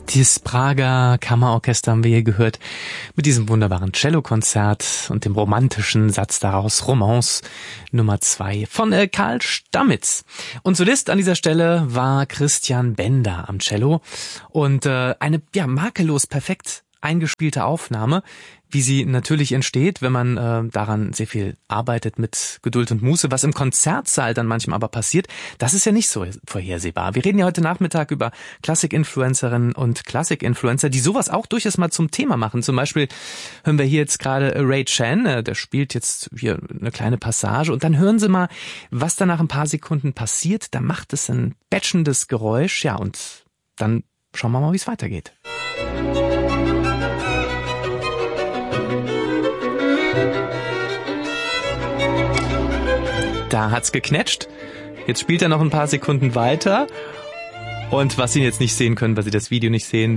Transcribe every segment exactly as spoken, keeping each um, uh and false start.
Dieses Prager Kammerorchester haben wir hier gehört mit diesem wunderbaren Cellokonzert und dem romantischen Satz daraus, Romance Nummer zwei von äh, Karl Stammitz. Und Solist an dieser Stelle war Christian Bender am Cello und äh, eine ja makellos perfekt eingespielte Aufnahme, wie sie natürlich entsteht, wenn man äh, daran sehr viel arbeitet mit Geduld und Muße. Was im Konzertsaal dann manchmal aber passiert, das ist ja nicht so vorhersehbar. Wir reden ja heute Nachmittag über Klassik-Influencerinnen und Klassik-Influencer, die sowas auch durchaus mal zum Thema machen. Zum Beispiel hören wir hier jetzt gerade Ray Chan, äh, der spielt jetzt hier eine kleine Passage und dann hören Sie mal, was da nach ein paar Sekunden passiert. Da macht es ein batschendes Geräusch, ja, und dann schauen wir mal, wie es weitergeht. Da hat's geknetscht. Jetzt spielt er noch ein paar Sekunden weiter. Und was Sie jetzt nicht sehen können, weil Sie das Video nicht sehen,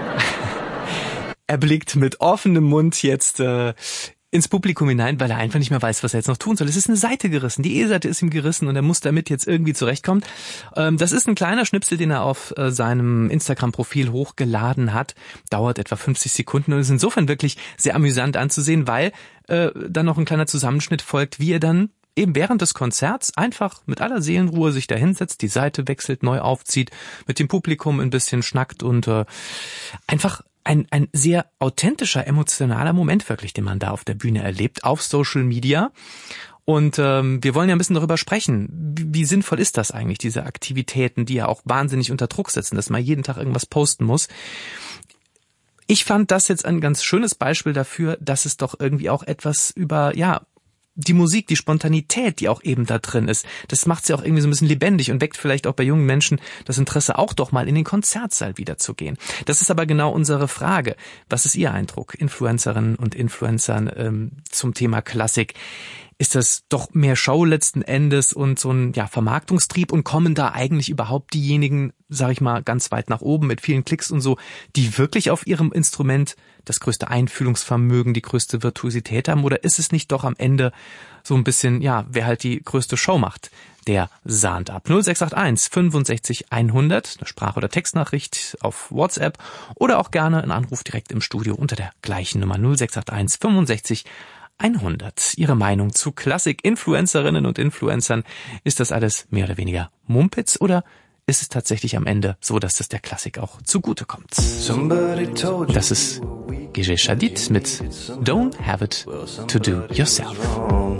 er blickt mit offenem Mund jetzt äh, ins Publikum hinein, weil er einfach nicht mehr weiß, was er jetzt noch tun soll. Es ist eine Seite gerissen, die E-Seite ist ihm gerissen und er muss damit jetzt irgendwie zurechtkommen. Ähm, das ist ein kleiner Schnipsel, den er auf äh, seinem Instagram-Profil hochgeladen hat. Dauert etwa fünfzig Sekunden und ist insofern wirklich sehr amüsant anzusehen, weil äh, dann noch ein kleiner Zusammenschnitt folgt, wie er dann eben während des Konzerts einfach mit aller Seelenruhe sich da hinsetzt, die Seite wechselt, neu aufzieht, mit dem Publikum ein bisschen schnackt und äh, einfach ein ein sehr authentischer, emotionaler Moment wirklich, den man da auf der Bühne erlebt, auf Social Media. Und ähm, wir wollen ja ein bisschen darüber sprechen, wie, wie sinnvoll ist das eigentlich, diese Aktivitäten, die ja auch wahnsinnig unter Druck setzen, dass man jeden Tag irgendwas posten muss. Ich fand das jetzt ein ganz schönes Beispiel dafür, dass es doch irgendwie auch etwas über, ja, die Musik, die Spontanität, die auch eben da drin ist, das macht sie auch irgendwie so ein bisschen lebendig und weckt vielleicht auch bei jungen Menschen das Interesse, auch doch mal in den Konzertsaal wieder zu gehen. Das ist aber genau unsere Frage. Was ist Ihr Eindruck, Influencerinnen und Influencern ähm, zum Thema Klassik? Ist das doch mehr Show letzten Endes und so ein ja Vermarktungstrieb und kommen da eigentlich überhaupt diejenigen, sag ich mal, ganz weit nach oben mit vielen Klicks und so, die wirklich auf ihrem Instrument das größte Einfühlungsvermögen, die größte Virtuosität haben? Oder ist es nicht doch am Ende so ein bisschen, ja, wer halt die größte Show macht, der sahnt ab? null sechs acht eins fünfundsechzig hundert, eine Sprach- oder Textnachricht auf WhatsApp oder auch gerne ein Anruf direkt im Studio unter der gleichen Nummer null sechs acht eins fünfundsechzig hundert. Ihre Meinung zu Klassik-Influencerinnen und Influencern, ist das alles mehr oder weniger Mumpitz oder ist es tatsächlich am Ende so, dass das der Klassik auch zugutekommt? Das ist Gigi Hadid mit Don't Have It To Do Yourself.